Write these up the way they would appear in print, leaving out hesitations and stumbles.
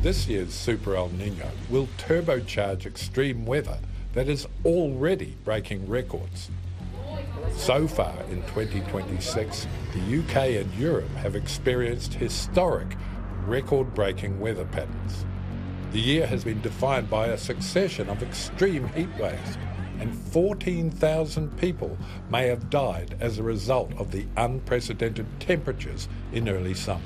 This year's Super El Nino will turbocharge extreme weather that is already breaking records. So far in 2026, the UK and Europe have experienced historic, record-breaking weather patterns. The year has been defined by a succession of extreme heat waves, and 14,000 people may have died as a result of the unprecedented temperatures in early summer.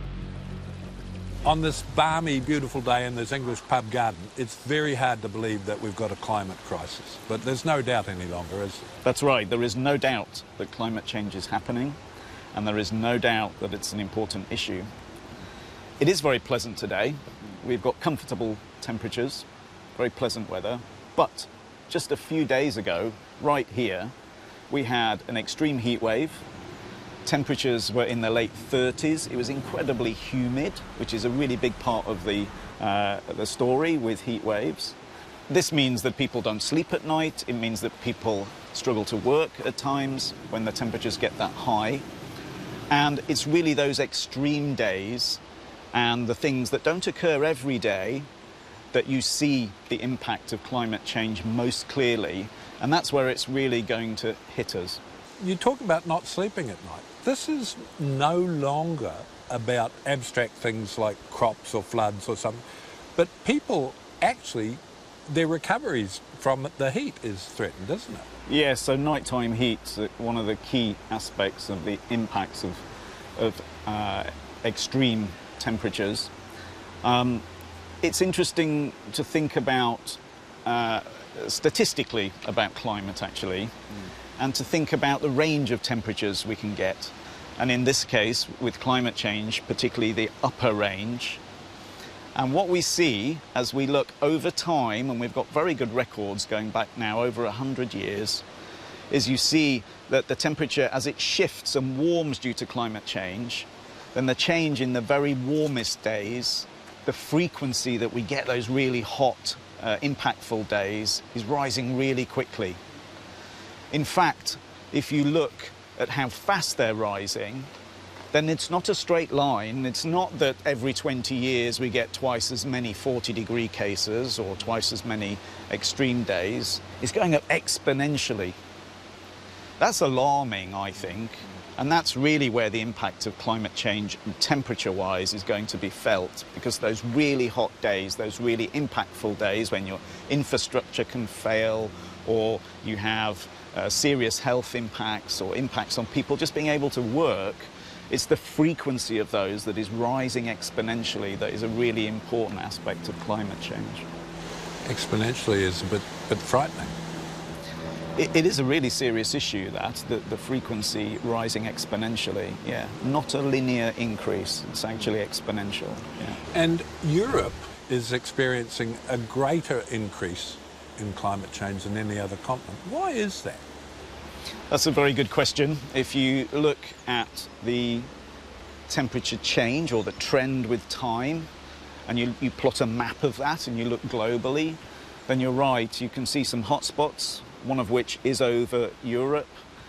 On this balmy, beautiful day in this English pub garden, it's very hard to believe that we've got a climate crisis. But there's no doubt any longer, is there? That's right. There is no doubt that climate change is happening, and there is no doubt that it's an important issue. It is very pleasant today. We've got comfortable temperatures, very pleasant weather, but just a few days ago, right here, we had an extreme heat wave. Temperatures were in the late 30s. It was incredibly humid, which is a really big part of the story with heat waves. This means that people don't sleep at night. It means that people struggle to work at times when the temperatures get that high. And it's really those extreme days and the things that don't occur every day that you see the impact of climate change most clearly. And that's where it's really going to hit us. You talk about not sleeping at night. This is no longer about abstract things like crops or floods or something, but people actually, their recoveries from the heat is threatened, isn't it? Yeah, so nighttime heat's one of the key aspects of the impacts of extreme temperatures. It's interesting to think about statistically about climate, actually, and to think about the range of temperatures we can get. And in this case, with climate change, particularly the upper range. And what we see as we look over time, and we've got very good records going back now over 100 years, is you see that the temperature, as it shifts and warms due to climate change, then the change in the very warmest days, the frequency that we get those really hot, impactful days is rising really quickly. In fact, if you look at how fast they're rising, then it's not a straight line. It's not that every 20 years we get twice as many 40-degree cases or twice as many extreme days. It's going up exponentially. That's alarming, I think, and that's really where the impact of climate change, temperature-wise, is going to be felt, because those really hot days, those really impactful days when your infrastructure can fail, or you have serious health impacts or impacts on people just being able to work, it's the frequency of those that is rising exponentially that is a really important aspect of climate change. Exponentially is a bit frightening. It is a really serious issue, the frequency rising exponentially, yeah. Not a linear increase, it's actually exponential, yeah. And Europe is experiencing a greater increase in climate change than any other continent. Why is that? That's a very good question. If you look at the temperature change or the trend with time, and you plot a map of that and you look globally, then you're right, you can see some hotspots, one of which is over Europe.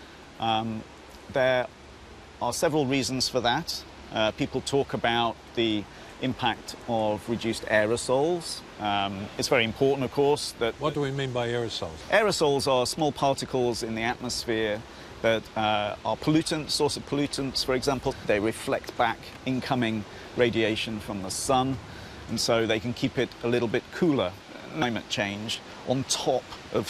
There are several reasons for that. People talk about the impact of reduced aerosols. It's very important, of course, that... What do we mean by aerosols? Aerosols are small particles in the atmosphere that are pollutants, source of pollutants, for example. They reflect back incoming radiation from the sun, and so they can keep it a little bit cooler. Climate change on top of